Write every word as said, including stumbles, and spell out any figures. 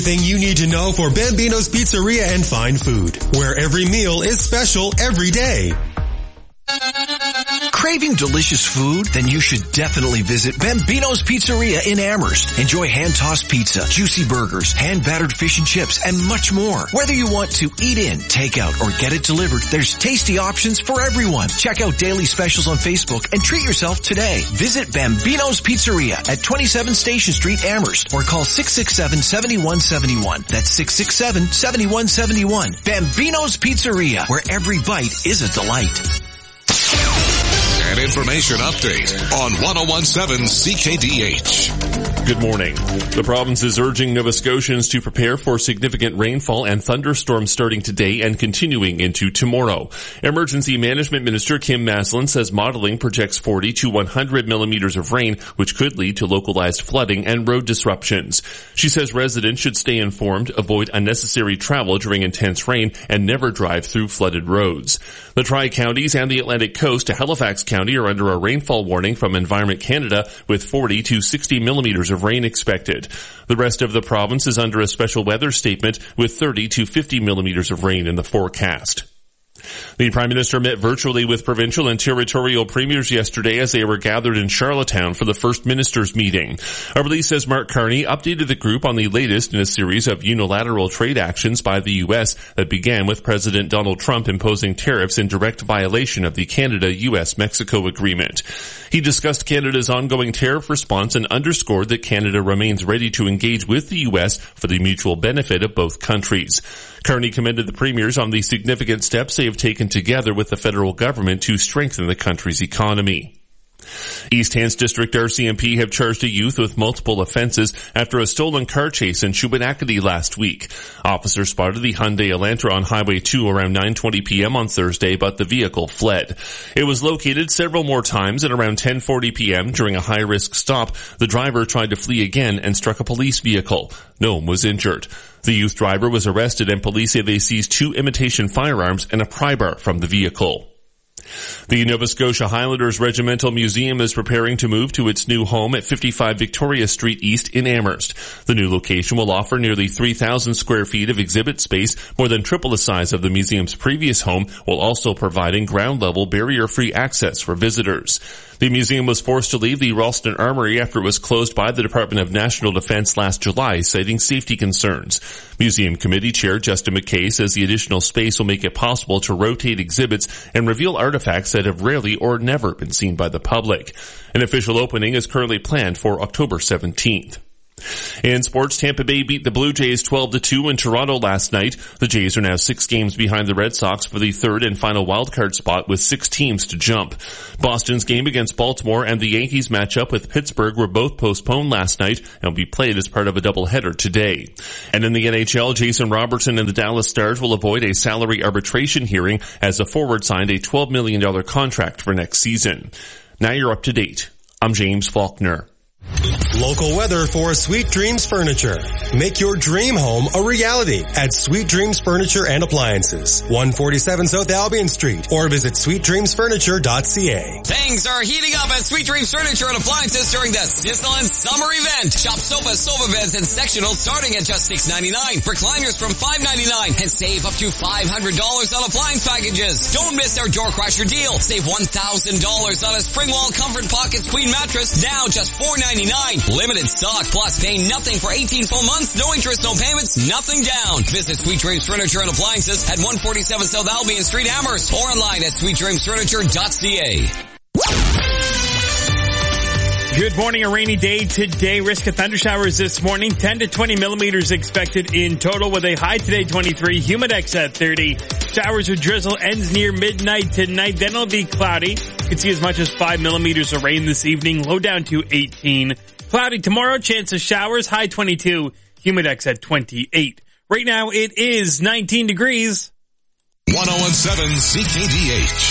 Everything you need to know for Bambino's Pizzeria and Fine Food, where every meal is special every day. Craving delicious food? Then you should definitely visit Bambino's Pizzeria in Amherst. Enjoy hand-tossed pizza, juicy burgers, hand-battered fish and chips, and much more. Whether you want to eat in, take out, or get it delivered, there's tasty options for everyone. Check out daily specials on Facebook and treat yourself today. Visit Bambino's Pizzeria at twenty-seven Station Street, Amherst, or call six six seven, seven one seven one. That's six six seven, seven one seven one. Bambino's Pizzeria, where every bite is a delight. An information update on ten seventeen C K D H. Good morning. The province is urging Nova Scotians to prepare for significant rainfall and thunderstorms starting today and continuing into tomorrow. Emergency Management Minister Kim Maslin says modeling projects forty to one hundred millimeters of rain, which could lead to localized flooding and road disruptions. She says residents should stay informed, avoid unnecessary travel during intense rain, and never drive through flooded roads. The Tri-Counties and the Atlantic Coast to Halifax County are under a rainfall warning from Environment Canada with forty to sixty millimeters of rain expected. The rest of the province is under a special weather statement with thirty to fifty millimeters of rain in the forecast. The Prime Minister met virtually with provincial and territorial premiers yesterday as they were gathered in Charlottetown for the First Ministers' meeting. A release says Mark Carney updated the group on the latest in a series of unilateral trade actions by the U S that began with President Donald Trump imposing tariffs in direct violation of the Canada-U S Mexico agreement. He discussed Canada's ongoing tariff response and underscored that Canada remains ready to engage with the U S for the mutual benefit of both countries. Carney commended the premiers on the significant steps they have taken together with the federal government to strengthen the country's economy. East Hants District R C M P have charged a youth with multiple offenses after a stolen car chase in Shubenacadie last week. Officers spotted the Hyundai Elantra on Highway two around nine twenty p.m. on Thursday, but the vehicle fled. It was located several more times at around ten forty p.m. during a high-risk stop. The driver tried to flee again and struck a police vehicle. No one was injured. The youth driver was arrested and police say they seized two imitation firearms and a pry bar from the vehicle. The Nova Scotia Highlanders Regimental Museum is preparing to move to its new home at fifty-five Victoria Street East in Amherst. The new location will offer nearly three thousand square feet of exhibit space, more than triple the size of the museum's previous home, while also providing ground-level barrier-free access for visitors. The museum was forced to leave the Ralston Armory after it was closed by the Department of National Defense last July, citing safety concerns. Museum Committee Chair Justin McKay says the additional space will make it possible to rotate exhibits and reveal artifacts that have rarely or never been seen by the public. An official opening is currently planned for October seventeenth. In sports, Tampa Bay beat the Blue Jays twelve to two in Toronto last night. The Jays are now six games behind the Red Sox for the third and final wildcard spot with six teams to jump. Boston's game against Baltimore and the Yankees matchup with Pittsburgh were both postponed last night and will be played as part of a doubleheader today. And in the N H L, Jason Robertson and the Dallas Stars will avoid a salary arbitration hearing as the forward signed a twelve million dollars contract for next season. Now you're up to date. I'm James Faulkner. Local weather for Sweet Dreams Furniture. Make your dream home a reality at Sweet Dreams Furniture and Appliances, one forty-seven South Albion Street, or visit sweet dreams furniture dot c a. Things are heating up at Sweet Dreams Furniture and Appliances during the Sizzlin' Summer Event. Shop sofas, sofa beds, and sectionals starting at just six ninety-nine. Recliners from five ninety-nine, and save up to five hundred dollars on appliance packages. Don't miss our door crasher deal. Save one thousand dollars on a Springwall Comfort Pockets Queen mattress, now just four ninety-nine. Limited stock, plus pay nothing for eighteen full months, no interest, no payments, nothing down. Visit Sweet Dreams Furniture and Appliances at one forty-seven South Albion Street, Amherst, or online at sweet dreams furniture dot c a. Good morning. A rainy day today. Risk of thunder showers this morning. ten to twenty millimeters expected in total with a high today twenty-three. Humidex at thirty. Showers with drizzle ends near midnight tonight. Then it'll be cloudy. You can see as much as five millimeters of rain this evening. Low down to eighteen. Cloudy tomorrow. Chance of showers. High twenty-two. Humidex at twenty-eight. Right now it is nineteen degrees. ten seventeen C K D H.